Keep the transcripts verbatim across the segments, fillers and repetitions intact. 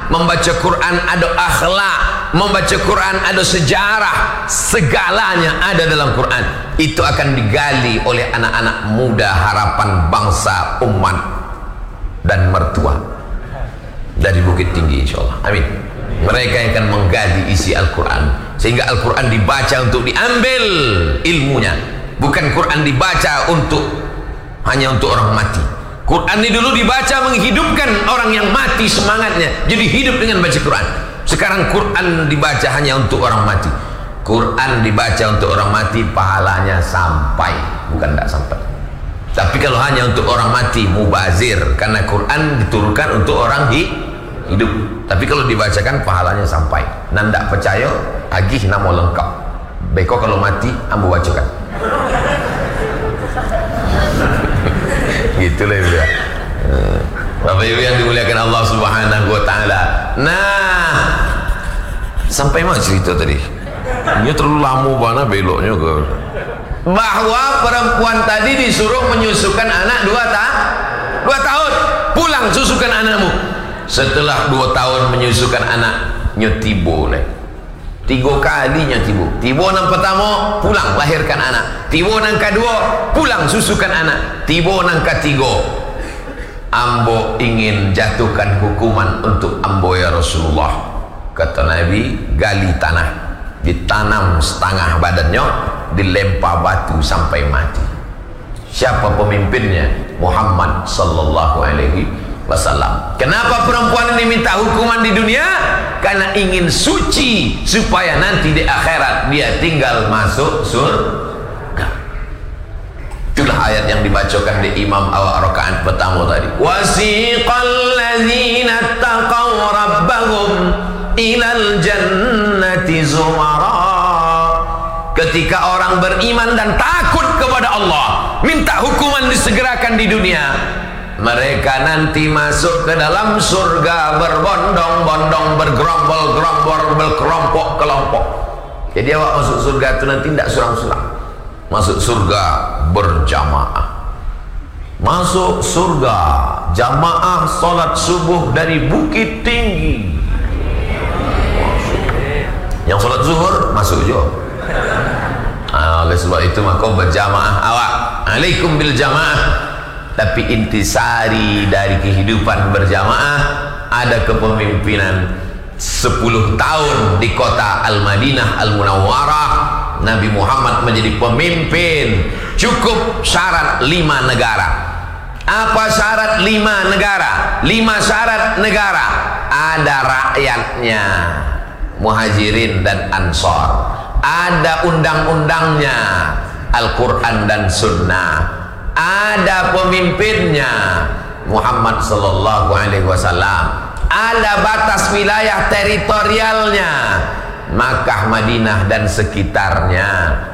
membaca Quran ada akhlak, membaca Quran ada sejarah, segalanya ada dalam Quran. Itu akan digali oleh anak-anak muda harapan bangsa, umat dan mertua dari Bukit Tinggi, insyaallah. Amin. Mereka yang akan menggali isi Al-Quran, sehingga Al-Quran dibaca untuk diambil ilmunya, bukan Quran dibaca untuk hanya untuk orang mati. Quran ini dulu dibaca menghidupkan orang yang mati semangatnya, jadi hidup dengan baca Quran. Sekarang Quran dibaca hanya untuk orang mati. Quran dibaca untuk orang mati, pahalanya sampai, bukan tidak sampai. Tapi kalau hanya untuk orang mati, mubazir, karena Quran diturunkan untuk orang hidup. Tapi kalau dibacakan, pahalanya sampai. Nanda percaya, agih nama lengkap. Beko kalau mati, ambu bacakan. Gitulah dia. Bapak Ibu yang dimuliakan Allah Subhanahu wa taala. Nah, sampai mana cerita tadi? Ini terlalu lama banget beloknya ke. Bahwa perempuan tadi disuruh menyusukan anak dua ta dua tahun. Pulang susukan anakmu. Setelah dua tahun menyusukan anak, nyotibo leh. Tiga kali nyotibo. Tibo nang pertama, pulang lahirkan anak. Tibo nang kedua, pulang susukan anak. Tibo nang ketiga, ambo ingin jatuhkan hukuman untuk ambo ya Rasulullah. Kata Nabi, gali tanah, ditanam setengah badannya, dilempar batu sampai mati. Siapa pemimpinnya? Muhammad sallallahu alaihi wasallam. Kenapa perempuan ini minta hukuman di dunia? Karena ingin suci, supaya nanti di akhirat dia tinggal masuk surga. Itulah ayat yang dibacakan di Imam awal rakaat pertama tadi. Wasiqal ladzina taqaw rabbahum ilal jannati zumara. Ketika orang beriman dan takut kepada Allah, minta hukuman disegerakan di dunia, mereka nanti masuk ke dalam surga berbondong-bondong, bergerombol-gerombol, berkelompok-kelompok. Jadi awak masuk surga itu nanti tidak surang-surang. Masuk surga berjamaah. Masuk surga jamaah solat subuh dari Bukit Tinggi. Yang solat zuhur masuk juga. Oleh sebab itu maka berjamaah awak. Alaikum bil jamaah. Tapi intisari dari kehidupan berjamaah, ada kepemimpinan sepuluh tahun di kota Al-Madinah Al-Munawwarah. Nabi Muhammad menjadi pemimpin. Cukup syarat lima negara. Apa syarat lima negara? Lima syarat negara. Ada rakyatnya, Muhajirin dan Ansor. Ada undang-undangnya, Al-Quran dan Sunnah. Ada pemimpinnya, Muhammad sallallahu alaihi wasallam. Ada batas wilayah teritorialnya, Makkah, Madinah dan sekitarnya.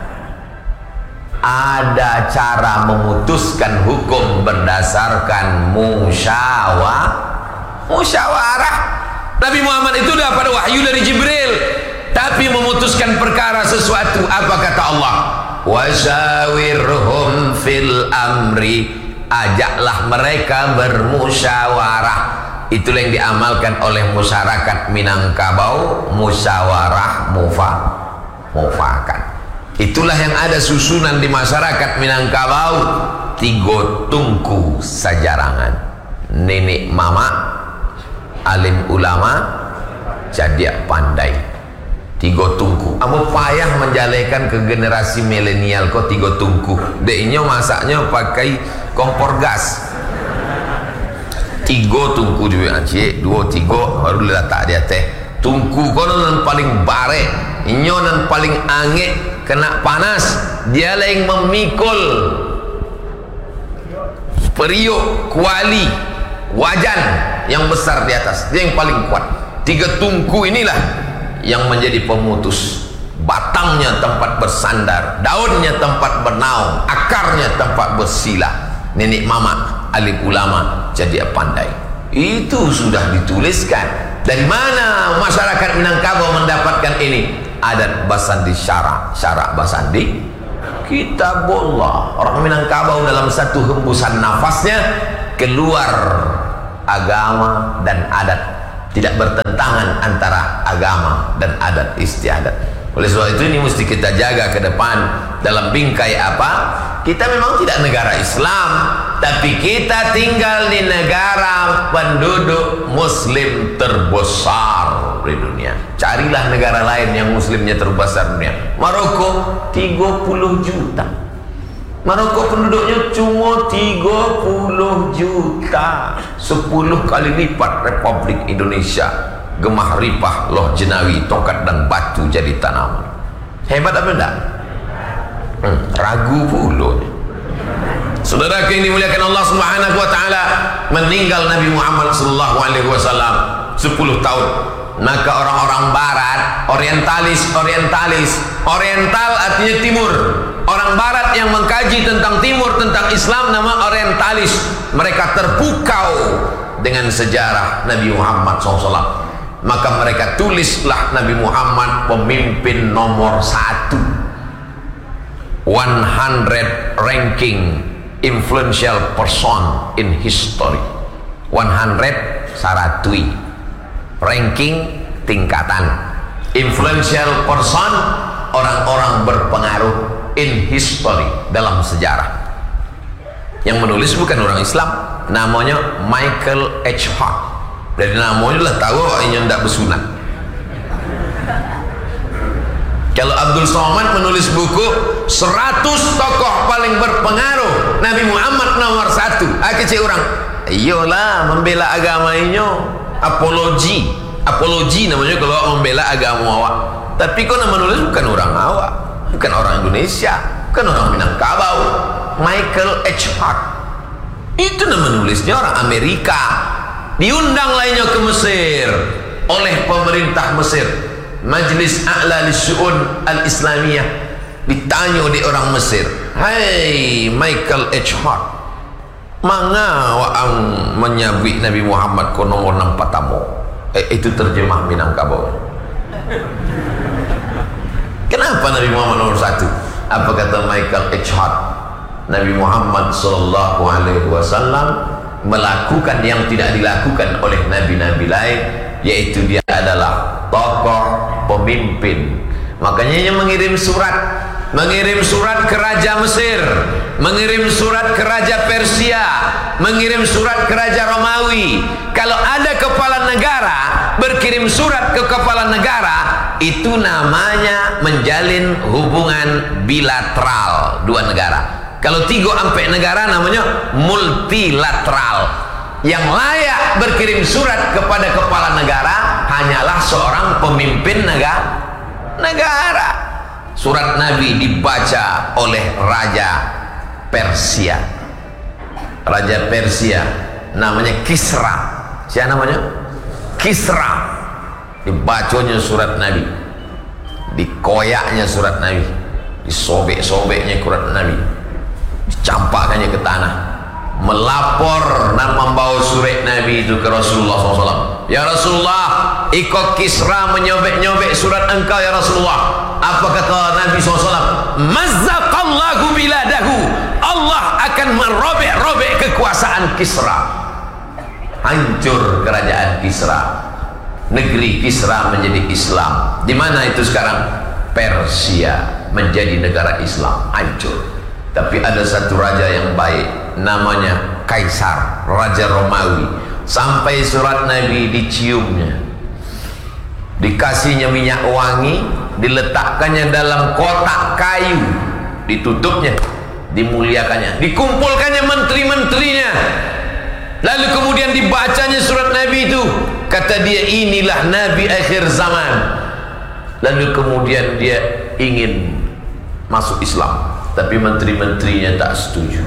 Ada cara memutuskan hukum berdasarkan musyawarah. Musyawarah. Nabi Muhammad itu dapat wahyu dari Jibril, tapi memutuskan perkara sesuatu, apa kata Allah? Wasyawirhum fil amri, ajaklah mereka bermusyawarah. Itulah yang diamalkan oleh masyarakat Minangkabau, musyawarah mufa mufakat. Itulah yang ada susunan di masyarakat Minangkabau. Tiga tungku sajarangan, nenek mama, alim ulama, jadiak pandai. Tiga tungku. Amu payah menjalekan ke generasi milenial kok tiga tungku. Deknya masaknya pakai kompor gas. Tiga tungku juga aci, dua tiga baru letak dia teh. Tungku kono nan paling bare, inyo nan paling angin, kena panas, dia lah yang memikul periuk, kuali, wajan yang besar di atas. Dia yang paling kuat. Tiga tungku inilah yang menjadi pemutus. Batangnya tempat bersandar, daunnya tempat bernaung, akarnya tempat bersila. Nenek mama, alim ulama, jadi pandai. Itu sudah dituliskan. Dari mana masyarakat Minangkabau mendapatkan ini? Adat Basandi syarak, syarak Basandi Kitabullah. Orang Minangkabau dalam satu hembusan nafasnya keluar agama dan adat tidak bertentangan antara agama dan adat istiadat. Oleh sebab itu ini mesti kita jaga ke depan dalam bingkai apa? Kita memang tidak negara Islam, tapi kita tinggal di negara penduduk muslim terbesar di dunia. Carilah negara lain yang muslimnya terbesar di dunia. Maroko tiga puluh juta. Maroko penduduknya cuma tiga puluh juta, sepuluh kali lipat Republik Indonesia. Gemah ripah loh jenawi, tongkat dan batu jadi tanaman. Hebat apa enggak? Hmm, ragu pula. Saudara yang dimuliakan Allah Subhanahu wa taala, meninggal Nabi Muhammad sallallahu alaihi wasallam sepuluh tahun. Maka orang-orang barat, orientalis, orientalis, oriental artinya timur. Orang barat yang mengkaji tentang timur, tentang Islam, nama orientalis. Mereka terpukau dengan sejarah Nabi Muhammad sallallahu alaihi wasallam. Maka mereka tulislah Nabi Muhammad pemimpin nomor satu, one hundred ranking influential person in history. one hundred saratui, ranking tingkatan, influential person orang-orang berpengaruh in history, dalam sejarah. Yang menulis bukan orang Islam, namanya Michael H. Hart. Dari namanya lah tahu yang tidak bersunat. Kalau Abdul Somad menulis buku seratus tokoh paling berpengaruh Nabi Muhammad nomor satu, aku cek orang, iyalah membela agama ini, apologi, apologi namanya kalau membela agama awak. Tapi kau nama menulis bukan orang awak, bukan orang Indonesia, bukan orang Minangkabau. Michael H. Hart itu nama menulisnya orang Amerika. Diundang lainnya ke Mesir oleh pemerintah Mesir, Majlis A'la Lissu'un Al-Islamiyah. Ditanya oleh orang Mesir, "Hai Michael H. Hart, manga wa'ang menyabik Nabi Muhammad ko nomor nampak tamu?" Eh, itu terjemah Minangkabau. Kenapa Nabi Muhammad nomor satu? Apa kata Michael H. Hart? Nabi Muhammad sallallahu alaihi wasallam melakukan yang tidak dilakukan oleh nabi-nabi lain, yaitu dia adalah tokoh pemimpin. Makanya dia mengirim surat, mengirim surat ke Raja Mesir, mengirim surat ke Raja Persia, mengirim surat ke Raja Romawi. Kalau ada kepala negara berkirim surat ke kepala negara, itu namanya menjalin hubungan bilateral dua negara. Kalau tiga sampai negara namanya multilateral. Yang layak berkirim surat kepada kepala negara hanyalah seorang pemimpin negara. Negara. Surat Nabi dibaca oleh Raja Persia. Raja Persia namanya Kisra. Siapa namanya? Kisra. Dibacanya surat Nabi, dikoyaknya surat Nabi, disobek-sobeknya surat Nabi, dicampakkannya ke tanah, melapor dan membawa surat Nabi itu ke Rasulullah shallallahu alaihi wasallam. Ya Rasulullah, ikut Kisra menyobek-nyobek surat engkau ya Rasulullah. Apa kata Nabi shallallahu alaihi wasallam? Mazzaqallahu biladahu, Allah akan merobek-robek kekuasaan Kisra. Hancur kerajaan Kisra, negeri Kisra menjadi Islam. Di mana itu sekarang? Persia menjadi negara Islam, hancur. Tapi ada satu raja yang baik, namanya Kaisar, Raja Romawi. Sampai surat Nabi diciumnya, dikasihnya minyak wangi, diletakkannya dalam kotak kayu, ditutupnya, dimuliakannya, dikumpulkannya menteri-menterinya. Lalu kemudian dibacanya surat Nabi itu. Kata dia, inilah Nabi akhir zaman. Lalu kemudian dia ingin masuk Islam, tapi menteri-menterinya tak setuju.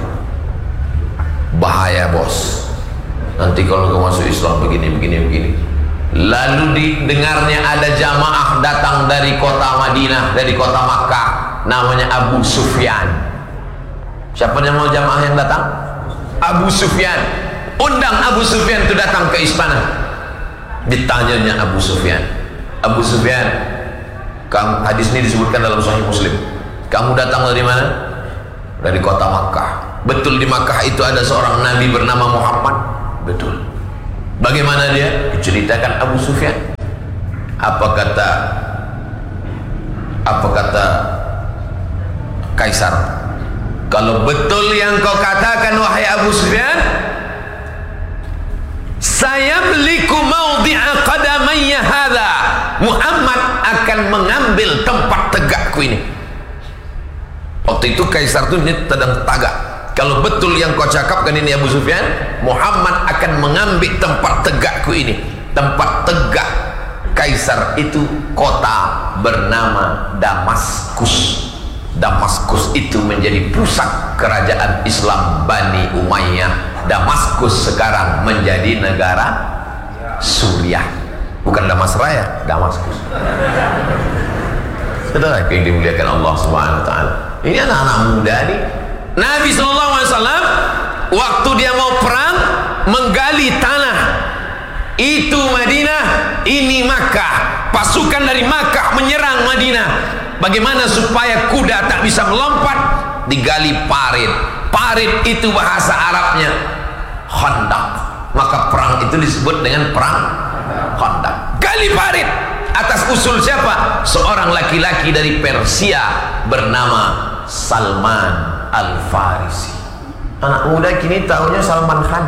Bahaya bos, nanti kalau kau masuk Islam begini begini begini. Lalu didengarnya ada jamaah datang dari kota Madinah, dari kota Makkah, namanya Abu Sufyan. Siapa yang mau jamaah yang datang? Abu Sufyan. Undang Abu Sufyan itu datang ke istana. Ditanyanya Abu Sufyan, Abu Sufyan, kamu, hadis ini disebutkan dalam Sahih Muslim, kamu datang dari mana? Dari kota Makkah. Betul di Makkah itu ada seorang nabi bernama Muhammad? Betul. Bagaimana dia? Diceritakan Abu Sufyan. Apa kata apa kata Kaisar? Kalau betul yang kau katakan wahai Abu Sufyan, saya meliku maudhi'a qadamayya hadha, Muhammad akan mengambil tempat tegakku ini. Waktu itu Kaisar itu ini sedang tagak. Kalau betul yang kau cakapkan ini Abu Sufyan, Muhammad akan mengambil tempat tegakku ini. Tempat tegak Kaisar itu kota bernama Damaskus. Damaskus itu menjadi pusat kerajaan Islam Bani Umayyah. Damaskus sekarang menjadi negara Suriah, bukan Damasraya, Damaskus. Saudara yang dimuliakan Allah Subhanahu wa taala. Ini anak-anak muda nih. Nabi sallallahu alaihi wasallam waktu dia mau perang menggali tanah. Itu Madinah, ini Makkah. Pasukan dari Makkah menyerang Madinah. Bagaimana supaya kuda tak bisa melompat? Digali parit. Parit itu bahasa Arabnya Khandaq. Maka perang itu disebut dengan perang Khandaq. Gali parit. Atas usul siapa? Seorang laki-laki dari Persia bernama Salman Al-Farisi. Anak muda kini tahunya Salman Khan.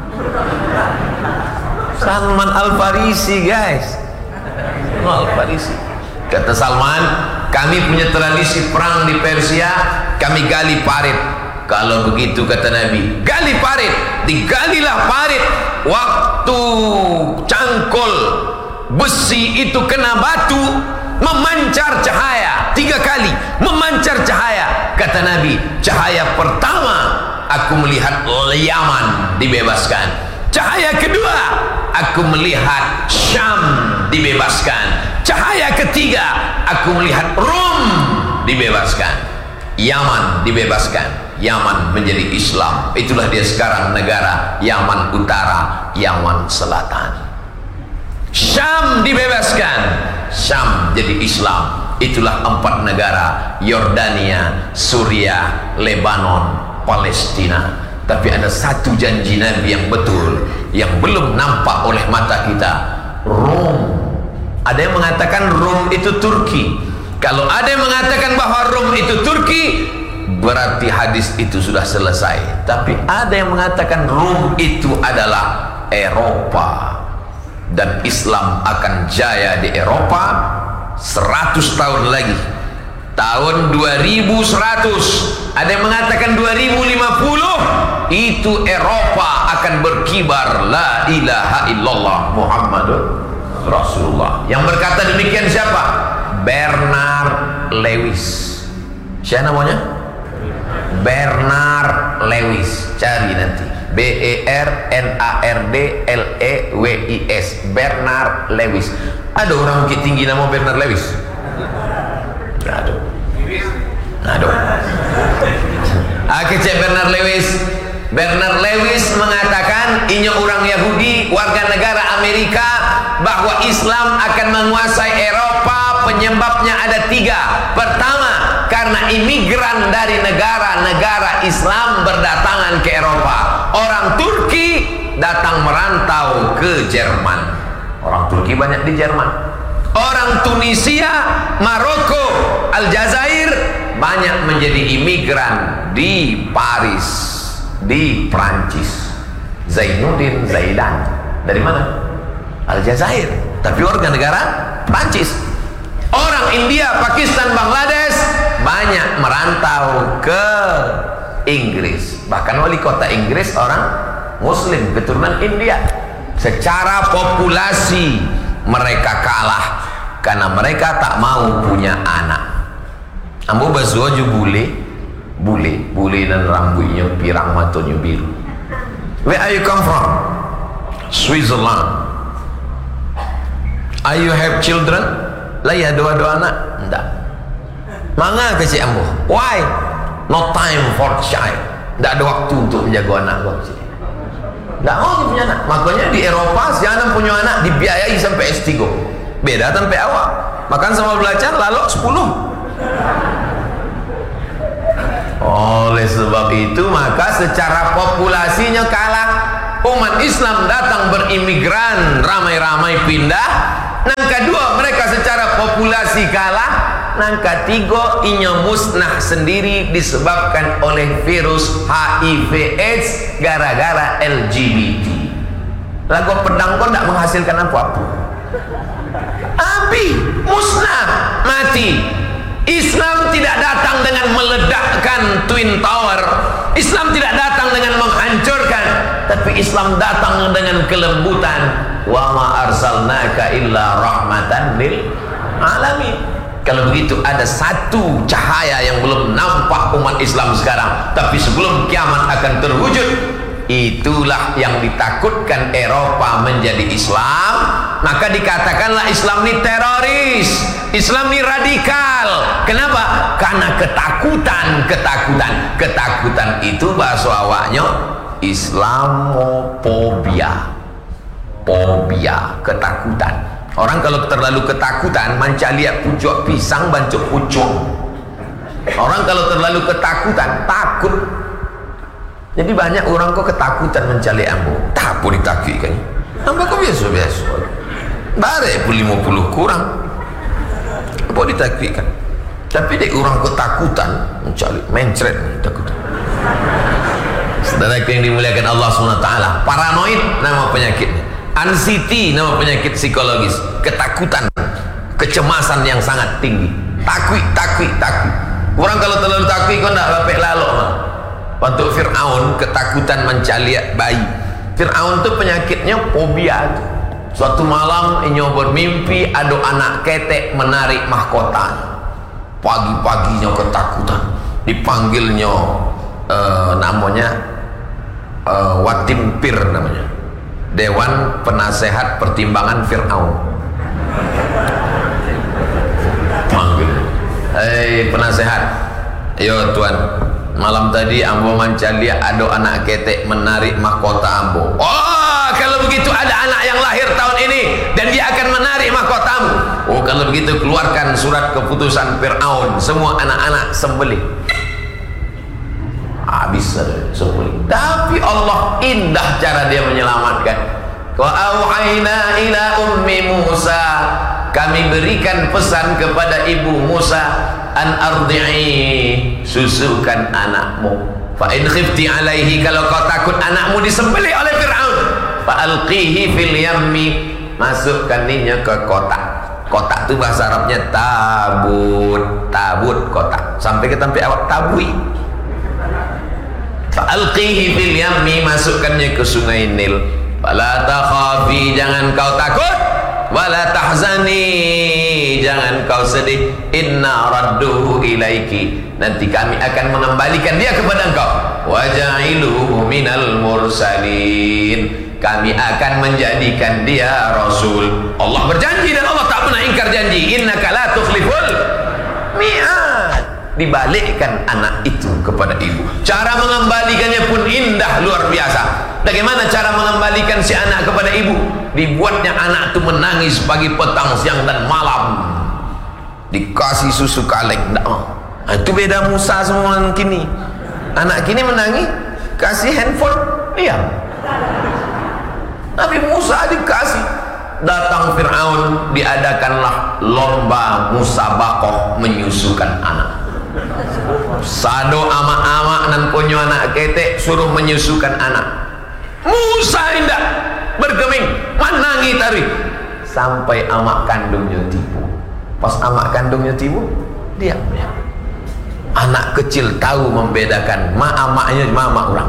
Salman Al-Farisi, guys. Al-Farisi. Kata Salman, kami punya tradisi perang di Persia, kami gali parit. Kalau begitu kata Nabi, gali parit. Digalilah parit. Waktu cangkul besi itu kena batu, memancar cahaya tiga kali, memancar cahaya. Kata Nabi, cahaya pertama aku melihat Yaman dibebaskan, cahaya kedua aku melihat Syam dibebaskan, cahaya ketiga aku melihat Rom dibebaskan, Yaman dibebaskan. Yaman menjadi Islam. Itulah dia sekarang negara Yaman Utara, Yaman Selatan. Syam dibebaskan, Syam jadi Islam. Itulah empat negara: Yordania, Suriah, Lebanon, Palestina. Tapi ada satu janji Nabi yang betul yang belum nampak oleh mata kita. Rom. Ada yang mengatakan Rom itu Turki. Kalau ada yang mengatakan bahwa Rom itu Turki, berarti hadis itu sudah selesai. Tapi ada yang mengatakan Rom itu adalah Eropa, dan Islam akan jaya di Eropa seratus tahun lagi, tahun dua ribu seratus. Ada yang mengatakan dua ribu lima puluh itu Eropa akan berkibar la ilaha illallah Muhammadur Rasulullah. Yang berkata demikian siapa? Bernard Lewis. Siapa namanya? Bernard Lewis. Cari nanti, B E R N A R D L E W I S, Bernard Lewis. Ada orang bukit tinggi nama Bernard Lewis? Aduh, aduh. Aku cek Bernard Lewis. Bernard Lewis mengatakan ini orang Yahudi warga negara Amerika, bahwa Islam akan menguasai Eropa. Penyebabnya ada tiga. Pertama, karena imigran dari negara-negara Islam berdatangan ke Eropa. Orang Turki datang merantau ke Jerman. Orang Turki banyak di Jerman. Orang Tunisia, Maroko, Aljazair banyak menjadi imigran di Paris, di Prancis. Zainuddin Zaidan dari mana? Aljazair, tapi warga negara Prancis. Orang India, Pakistan, Bangladesh banyak merantau ke Inggris. Bahkan wali kota Inggris orang Muslim keturunan India. Secara populasi mereka kalah karena mereka tak mau punya anak. Ambo basuaju bule, bule, bule dan rambutnya pirang, matanya biru. Where are you come from? Switzerland. Are you have children? Lah ya, dua-dua anak? Enggak. Mangga ke si ambo? Why? No time for child. Enggak ada waktu untuk menjaga anak gua. Enggak mau dia punya anak. Makanya di Eropa si anak punya anak dibiayai sampai S tiga. Beda sampai awal. Makan sama belajar lalu sepuluh. Oleh sebab itu maka secara populasinya kalah. umat Islam datang berimigran, ramai-ramai pindah. Nang kedua, mereka secara populasi kalah. Nang ketiga, inya musnah sendiri disebabkan oleh virus H I V AIDS gara-gara L G B T. Lagu pedang kau tidak menghasilkan apa-apa. Api, musnah, mati. Islam tidak datang dengan meledakkan Twin Tower. Islam tidak datang dengan menghancurkan, tapi Islam datang dengan kelembutan. Wa ma arsalnaka illa rahmatan lil alamin. Kalau begitu, ada satu cahaya yang belum nampak umat Islam sekarang, tapi sebelum kiamat akan terwujud. Itulah yang ditakutkan Eropa menjadi Islam. Maka dikatakanlah Islam ini teroris, Islam ini radikal. Kenapa? Karena ketakutan, ketakutan, ketakutan itu bahasa awaknya Islamofobia, fobia, ketakutan. Orang kalau terlalu ketakutan, manca lihat pucuk pisang, bancuk pucuk. Orang kalau terlalu ketakutan, takut. Jadi banyak orang kok ketakutan mencari ambo. Tak pun ditakui kan. Ambo kok biasa-biasa. Bare pun lima puluh kurang. Apa ditakui kan. Tapi dek orang ketakutan mencari mencret takut. Saudara yang dimuliakan Allah subhanahu wa taala, paranoid nama penyakitnya. Anxiety nama penyakit psikologis. Ketakutan, kecemasan yang sangat tinggi. Takui, takui, takui. Orang kalau terlalu takui kau nak lapik lalok mah. Untuk Fir'aun, ketakutan mencaliak bayi. Fir'aun itu penyakitnya fobia. Suatu malam inyo bermimpi ada anak ketek menarik mahkota. Pagi-paginya ketakutan. Dipanggilnya uh, namanya uh, Watimpir namanya. Dewan Penasehat Pertimbangan Fir'aun. Panggil, hei penasehat, yo tuan, malam tadi ambo mancalia ada anak ketek menarik mahkota ambo. Oh, kalau begitu ada anak yang lahir tahun ini dan dia akan menarik mahkotamu. Oh, kalau begitu keluarkan surat keputusan Fir'aun, semua anak-anak sembelih. Habis sembelih. Tapi Allah indah cara dia menyelamatkan. Wa auhayna ila ummi Musa, kami berikan pesan kepada ibu Musa, an ardi'i, susukan anakmu. Fa in khifti alaihi, kalau kau takut anakmu disembelih oleh Fir'aun, fa alqihi fil yammi, masukkannya ke kotak. Kotak itu bahasa Arabnya tabut, tabut kotak. Sampai ke tempat awak tabui. Fa alqihi fil yammi, masukkannya ke sungai Nil. Fala takhafi, jangan kau takut. Wala tahzani, jangan kau sedih. Inna radduhu ilaiki, nanti kami akan mengembalikan dia kepada engkau. Waja'iluhu minal mursalin, kami akan menjadikan dia rasul. Allah berjanji dan Allah tak pernah ingkar janji. Innaka la tukhliful mi'ad. Dibalikkan anak itu kepada ibu. Cara mengembalikannya pun indah luar biasa. Bagaimana cara mengembalikan si anak kepada ibu? Dibuatnya anak itu menangis pagi, petang, siang dan malam. Dikasih susu kaleng, tidak mau. Nah, itu beda Musa semua anak kini. Anak kini menangis, kasih handphone, diam. Nabi Musa dikasih. Datang Fir'aun, diadakanlah lomba musabaqah menyusukan anak. Sado ama-ama nan punya anak ketek suruh menyusukan anak. Musa indah bergeming menangi tari sampai amak kandungnya tipu. Pas amak kandungnya tipu, diam ya. Anak kecil tahu membedakan ma amaknya mama orang.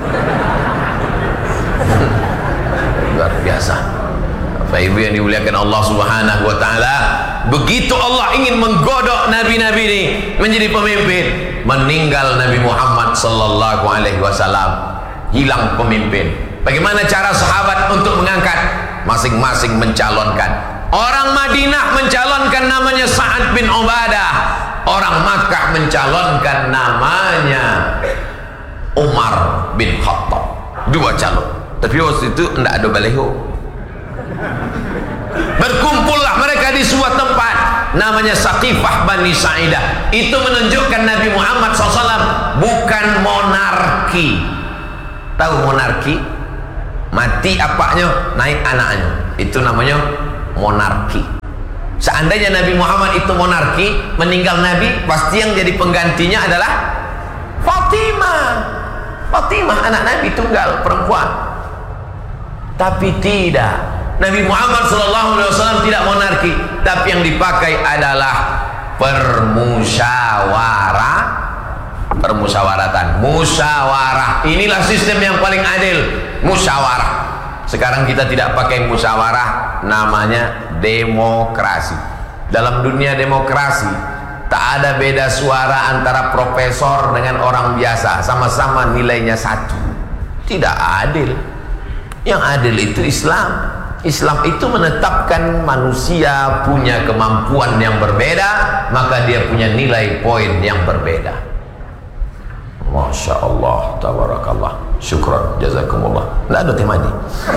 Luar biasa. Bapak Ibu yang dimuliakan Allah Subhanahu wa taala, begitu Allah ingin menggodok nabi-nabi ini menjadi pemimpin, meninggal Nabi Muhammad sallallahu alaihi wasallam, hilang pemimpin. Bagaimana cara sahabat untuk mengangkat? Masing-masing mencalonkan. Orang Madinah mencalonkan namanya Sa'ad bin Ubadah, orang Makkah mencalonkan namanya Umar bin Khattab. Dua calon, tapi waktu itu tidak ada baliho. Berkumpullah mereka di sebuah tempat namanya Saqifah Bani Sa'idah. Itu menunjukkan Nabi Muhammad shallallahu alaihi wasallam bukan monarki. Tahu monarki? mati apaknya, naik anaknya. Itu namanya monarki. Seandainya Nabi Muhammad itu monarki, meninggal Nabi, pasti yang jadi penggantinya adalah Fatimah. Fatimah anak Nabi tunggal perempuan. Tapi tidak, Nabi Muhammad shallallahu alaihi wasallam tidak monarki, tapi yang dipakai adalah permusyawarah, permusyawaratan, musyawarah. Inilah sistem yang paling adil, musyawarah. Sekarang kita tidak pakai musyawarah, namanya demokrasi. Dalam dunia demokrasi tak ada beda suara antara profesor dengan orang biasa, sama-sama nilainya satu. Tidak adil. Yang adil itu Islam. Islam itu menetapkan manusia punya kemampuan yang berbeda, maka dia punya nilai poin yang berbeda. Masya Allah, tabarakallah, syukran, jazakumullah. Tidak ada teh mandi.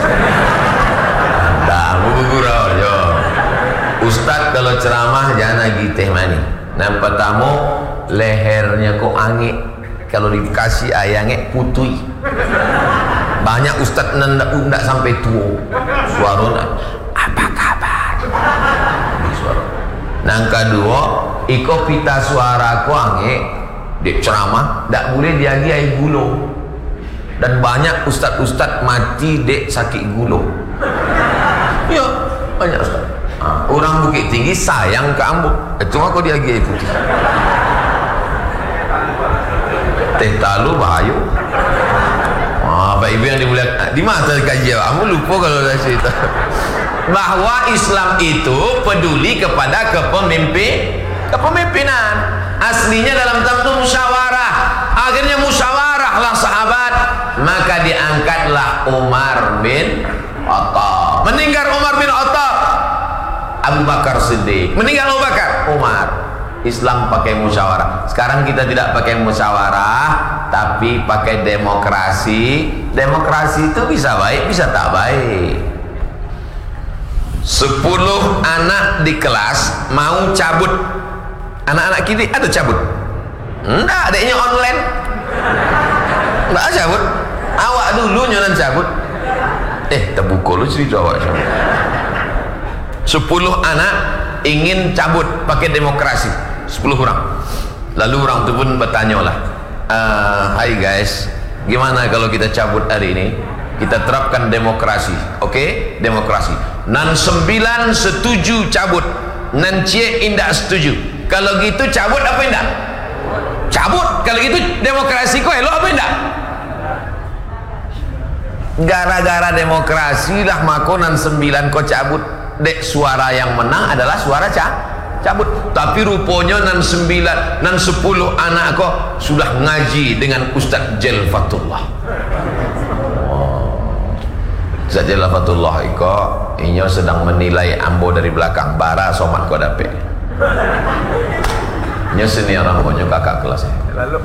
Dah, mau bergurau jo. Ustadz kalau ceramah jangan lagi teh mani. Nampak tamu lehernya kok angin, kalau dikasih ayangnya putui. Banyak ustadz nanda undak sampai tua. Suaranya apa kabar? Suara. Nang kedua, iko pita suara ku angin di ceramah, tak boleh diagi air gulo. Dan banyak ustadz-ustadz mati dek sakit gulo. Ya, banyak ustadz. Nah, orang Bukit Tinggi sayang ke ambo. Itu aku diagi air putih. Teh talu bahaya. Ah, Pak Ibu yang dimuliakan, di mana kajian? Kamu lupa kalau saya cerita bahwa Islam itu peduli kepada kepemimpin, kepemimpinan. Aslinya dalam tentu musyawarah. Akhirnya musyawarahlah sahabat, maka diangkatlah Umar bin Khattab. Meninggal Umar bin Khattab, Abu Bakar Siddiq. Meninggal Abu Bakar, Umar. Islam pakai musyawarah. Sekarang kita tidak pakai musyawarah, tapi pakai demokrasi. Demokrasi itu bisa baik, bisa tak baik. Sepuluh anak di kelas mau cabut. Anak-anak kita ada cabut? Enggak, adanya online. Enggak cabut. Awak dulu nyonan cabut. Eh, terbuka lu cerita awak cabut. Sepuluh anak ingin cabut pakai demokrasi. Sepuluh orang. Lalu orang itu pun bertanya lah, uh, hai guys, gimana kalau kita cabut hari ini? Kita terapkan demokrasi. Oke, okay? Demokrasi. Nan sembilan setuju cabut, nan cie indak setuju. Kalau gitu cabut apa indak? Cabut. Kalau gitu demokrasi kok elok apa indak? Gara-gara demokrasi lah makonan sembilan kok cabut. Dek, suara yang menang adalah suara ca cabut. Tapi rupanya nan sembilan, nan sepuluh anak kok sudah ngaji dengan Ustaz Jelfatullah. Ustaz Jelfatullah iko inyo sedang menilai ambo dari belakang bara somat kau dapet. Inyo senior ambonya kakak kelas. Lalu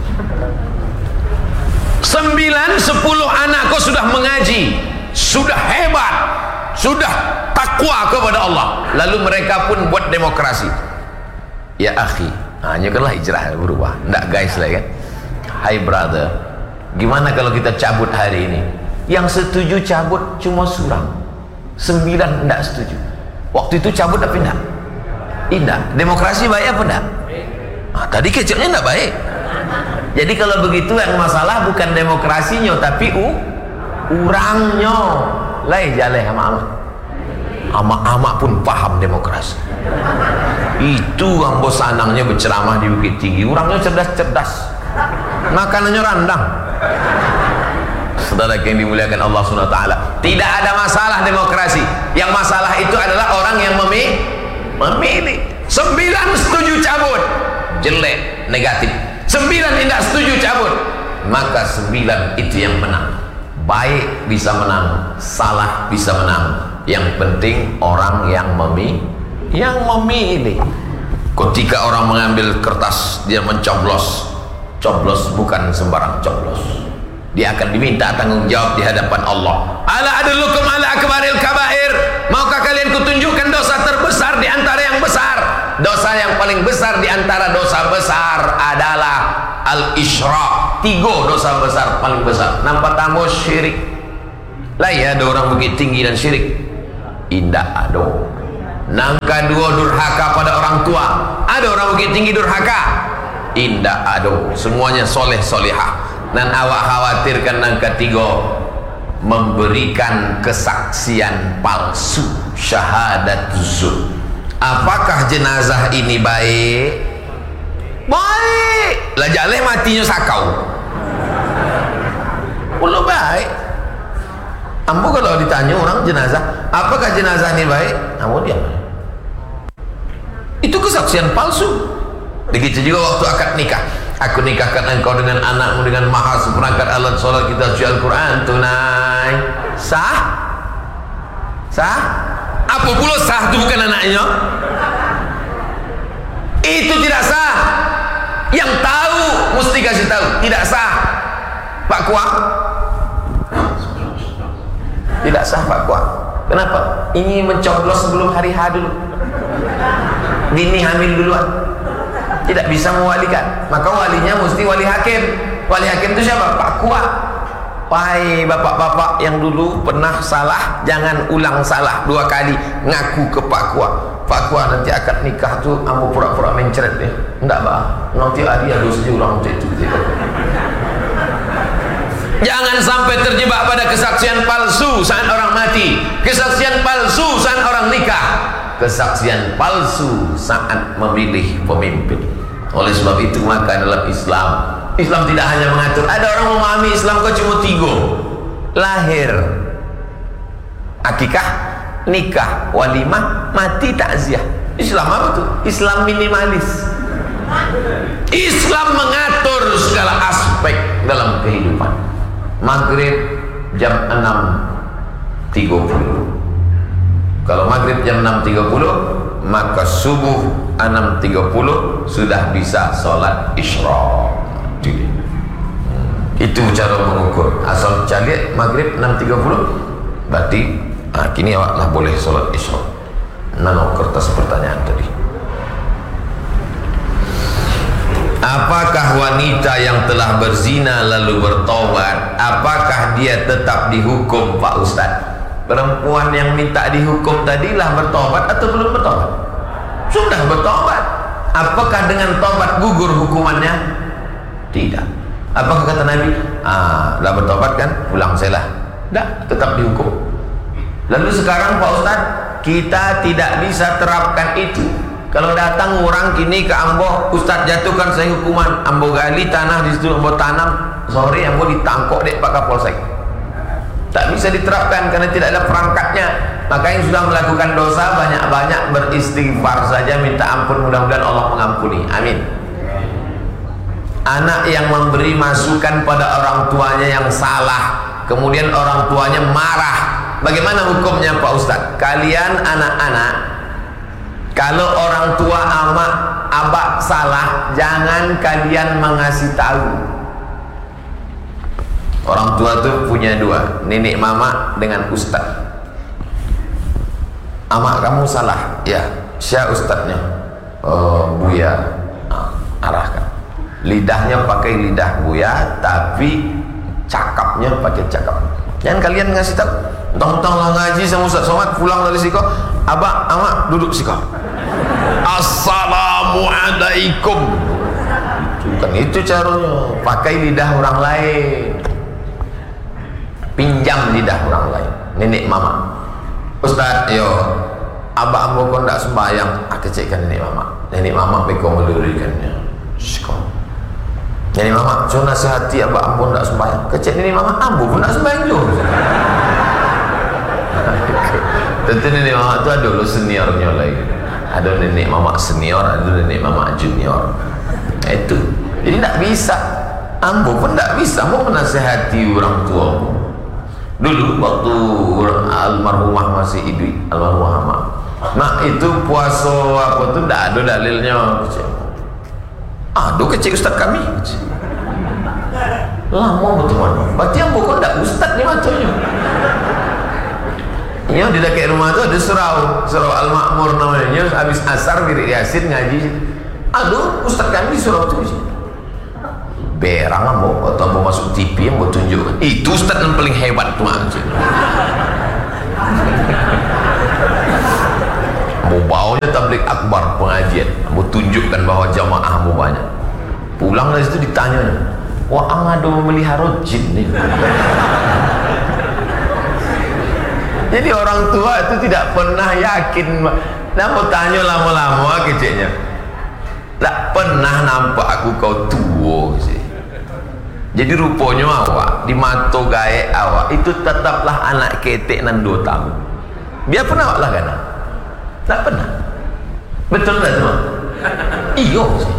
sembilan sepuluh anak kau sudah mengaji, sudah hebat, sudah takwa kepada Allah, lalu mereka pun buat demokrasi. Ya akhi, hanya kanlah hijrah berubah. Nggak guys lah kan. Hai brother, gimana kalau kita cabut hari ini? Yang setuju cabut cuma surang, sembilan nggak setuju. Waktu itu cabut apa enggak? Indah. Demokrasi baik apa enggak? Nah, tadi kecilnya enggak baik. Jadi kalau begitu yang masalah bukan demokrasinya, tapi u urangnya. Lai jaleh sama amak. Amak-amak pun paham demokrasi. Itu yang bos anangnya berceramah di Bukit Tinggi. Orangnya cerdas-cerdas, makanannya randang. Saudara yang dimuliakan Allah subhanahu wa taala, tidak ada masalah demokrasi. Yang masalah itu adalah orang yang memilih. Memilih. Sembilan setuju cabut, jelek, negatif. Sembilan tidak setuju cabut, maka sembilan itu yang menang. Baik bisa menang, salah bisa menang. Yang penting orang yang memilih, yang memilih. Ketika orang mengambil kertas, dia mencoblos. Coblos bukan sembarang coblos. Dia akan diminta tanggung jawab di hadapan Allah. Ala adullukum ala akbaril kabair. Maukah kalian kutunjukkan dosa terbesar di antara yang besar? Dosa yang paling besar di antara dosa besar adalah al-isyrak. Tiga dosa besar paling besar. Nampak tamu syirik. lah ya ada orang Bukit Tinggi dan syirik indah ado. Nangka dua durhaka pada orang tua, ada orang Bukit Tinggi durhaka indah ado. Semuanya soleh solehah. Dan awak khawatirkan nangka tiga memberikan kesaksian palsu, syahadat zur. Apakah jenazah ini baik? Baik lah, jaleh matinya sakau kalau baik. Ambo kalau ditanya orang jenazah, apakah jenazah ini baik? Ambo diam. Itu kesaksian palsu. Begitu juga waktu akad nikah. Aku nikahkan engkau dengan anakmu dengan mahar seperangkat alat solat kita suci Al-Quran tunai. Sah? Sah? Apa pula sah itu bukan anaknya? Itu tidak sah. Yang tahu mesti kasih tahu, tidak sah. Pak Kuah? Tidak sah Pak Kuah. Kenapa? Ini mencoblos sebelum hari H dulu. Bini hamil duluan. Tidak bisa mewalikan, maka walinya mesti wali hakim. Wali hakim itu siapa? Pak Kuah. Wahai bapak-bapak yang dulu pernah salah, jangan ulang salah dua kali. Ngaku ke Pak Kuah. Pak Kuah nanti akad nikah tuh ambo pura-pura mencret deh. Enggak bah, nanti ada dosanya orang itu. Jangan sampai terjebak pada kesaksian palsu saat orang mati, kesaksian palsu saat orang nikah, kesaksian palsu saat memilih pemimpin. Oleh sebab itu maka dalam Islam, Islam tidak hanya mengatur. Ada orang memahami Islam kok cuma tiga: lahir, akikah, nikah, walimah, mati, takziah. Islam apa tuh? Islam minimalis. Islam mengatur segala aspek dalam kehidupan. Maghrib jam enam tiga puluh. Kalau maghrib jam enam tiga puluh, maka subuh enam tiga puluh sudah bisa sholat isyraq. Itu cara mengukur. Asal calik maghrib enam tiga puluh, berarti ah, kini awak lah boleh sholat isyraq. Nano kertas pertanyaan tadi. Apakah wanita yang telah berzina lalu bertobat, apakah dia tetap dihukum Pak Ustaz? Perempuan yang minta dihukum tadilah bertobat atau belum bertobat? Sudah bertobat. Apakah dengan tobat gugur hukumannya? Tidak. Apakah kata Nabi? Ah, dah bertobat kan? Pulang selah. Tak, tetap dihukum. Lalu sekarang Pak Ustaz, kita tidak bisa terapkan itu. Kalau datang orang kini ke Ambo, Ustaz jatuhkan saya hukuman, Ambo gali tanah di situ, Ambo tanam, sore Ambo ditangkok dek Pak Kapolsek. Tak bisa diterapkan karena tidak ada perangkatnya. Maka yang sudah melakukan dosa banyak-banyak beristighfar saja, minta ampun, mudah-mudahan Allah mengampuni. Amin. Anak yang memberi masukan pada orang tuanya yang salah, kemudian orang tuanya marah, bagaimana hukumnya Pak Ustaz? Kalian anak-anak, kalau orang tua amak abak salah, jangan kalian mengasih tahu. Orang tua tuh punya dua, nenek mama dengan ustaz. Amak kamu salah, ya, siapa ustaznya? Oh, Buya. Nah, arahkan. Lidahnya pakai lidah Buya, tapi cakapnya pakai cakap. Jangan kalian ngasih tahu. Tentang lah ngaji sama Ustaz Somad, pulang dari siko, abak, amak duduk siko. Assalamualaikum. Bukan itu caranya. Pakai lidah orang lain. Pinjam lidah orang lain. Nenek mama. Ustaz, yo, abak ambo kau tak sembahyang. Aku cekkan nenek mama. Nenek mama pekau melurikannya. Siko. Nenek mama, so nasihati abak ambo tak sembahyang. Kecek nenek mama, ambo pun tak sembahyang juga. Tentu nenek mama tu ada lo seniornya lagi. Ada nenek mama senior, ada nenek mama junior. Itu. Jadi tak bisa. Ambo pun tak bisa mau menasihati orang tua. Dulu waktu almarhumah masih hidup, almarhumah mak. Mak itu puasa apa tu tak ada dalilnya. Aduh kecil ustaz kami. Lama betul mana. Berarti ambo kau tak ustaz ni macamnya. Ya di dekat rumah tu ada surau, surau Al-Ma'mur namanya. Habis asar wirid Yasin ngaji. Aduh, ustaz kami di surau tu. berang ambo atau ambo masuk T V ambo tunjuk itu ustaz yang paling hebat tu macam ambo bawanya tabligh akbar pengajian ambo tunjukkan bahawa jamaah ambo banyak. Pulang dari situ ditanya, wah ang ada memelihara jin ni. Jadi orang tua itu tidak pernah yakin. Nampak tanya lama-lama keciknya, tak pernah nampak aku kau tua sih. Jadi rupanya awak di mata gaek awak itu tetaplah anak ketek nan dua tahun. Biar pernah awak lah kan? Tak pernah. Betul tak semua? Iyo sih.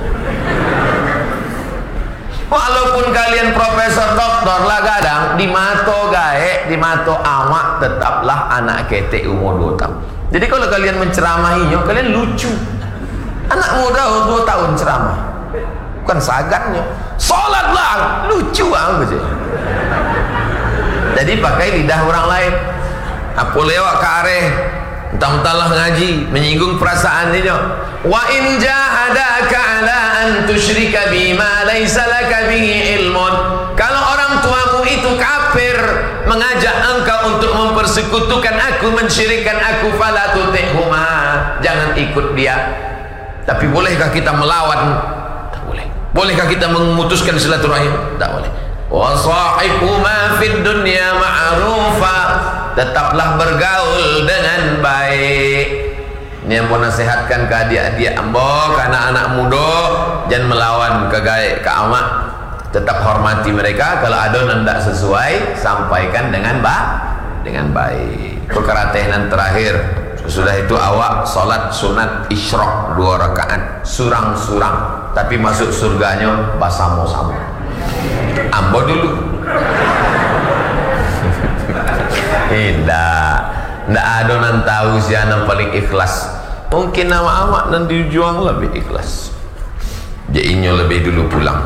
Walaupun kalian profesor doktor lah kadang di mata gaek, di mata awak tetaplah anak ketek umur dua tahun. Jadi kalau kalian menceramahinya, kalian lucu. Anak muda dua tahun ceramah, bukan sagannya. Solatlah lucu aku sih. Jadi pakai lidah orang lain. Apa lewat ke areh, entah-entahlah ngaji, menyinggung perasaan dia. Wa in jahadaka ala an tusyrika bima laysa laka bihi ilmun. Kalau orang tuamu itu kafir, mengajak engkau untuk mempersekutukan aku, mensyirikkan aku, fala tuti'huma, jangan ikut dia. Tapi bolehkah kita melawan? Tak boleh. Bolehkah kita memutuskan silaturahim? Tak boleh. Wa sahibhuma fid dunya ma'rufa, tetaplah bergaul dengan baik. Ini yang mau nasihatkan ke adik-adik ambo, ke anak-anak muda, jangan melawan ke gaek, ke amak. Tetap hormati mereka. Kalau ada yang tidak sesuai, sampaikan dengan ba dengan baik. Kekeratehan terakhir, sudah itu awak solat sunat isyraq dua rakaat, surang-surang, tapi masuk surganya basamo-samo. Ambo dulu. Tidak, tidak ada yang tahu siapa yang paling ikhlas. Mungkin nama awak yang dijuang lebih ikhlas. Jadinya lebih dulu pulang.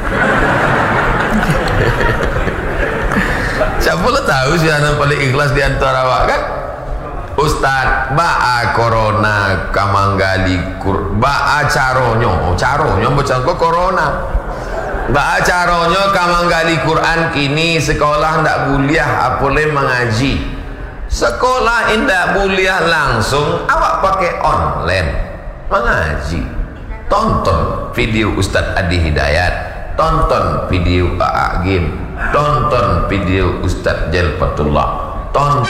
Siapa lah tahu siapa yang paling ikhlas di antara awak kan? Ustaz, ba'a corona kamanggali kur, ba'a caronyo, caronyo macam kok corona. Ba'a caronyo kamanggali Quran kini sekolah ndak kuliah, apole mengaji. Sekolah indak kuliah langsung, awak pakai online mengaji. Tonton video Ustaz Adi Hidayat, tonton video A A Gim, tonton video Ustaz Jalpatullah, tonton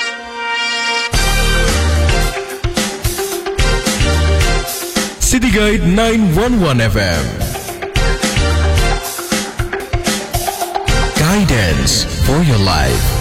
City Guide nine one one F M. Guidance for your life.